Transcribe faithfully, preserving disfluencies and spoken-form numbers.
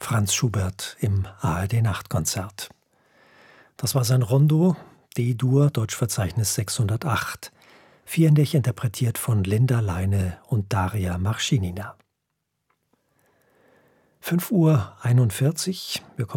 Franz Schubert im A R D-Nachtkonzert. Das war sein Rondo, D-Dur, Deutschverzeichnis sechshundertacht, vierhändig interpretiert von Linda Leine und Daria Marschinina. fünf Uhr einundvierzig, wir kommen